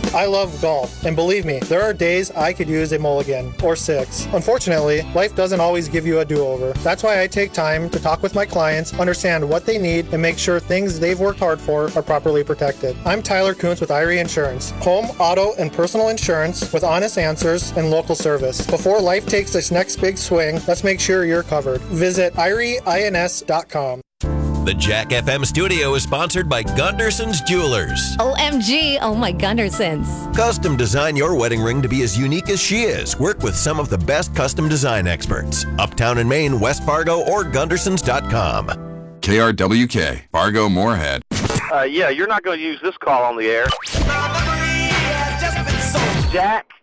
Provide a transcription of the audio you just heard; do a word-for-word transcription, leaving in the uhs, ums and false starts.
I love golf, and believe me, there are days I could use a mulligan, or six. Unfortunately, life doesn't always give you a do-over. That's why I take time to talk with my clients, understand what they need, and make sure things they've worked hard for are properly protected. I'm Tyler Kuntz with Irie Insurance, home, auto, and personal insurance with honest answers and local service. Before life takes its next big swing, let's make sure you're covered. Visit irie ins dot com. The Jack F M studio is sponsored by Gunderson's Jewelers. O M G, oh my Gundersons. Custom design your wedding ring to be as unique as she is. Work with some of the best custom design experts. Uptown in Maine, West Fargo, or Gundersons dot com. K R W K, Fargo Moorhead. Uh, yeah, you're not going to use this call on the air. Jack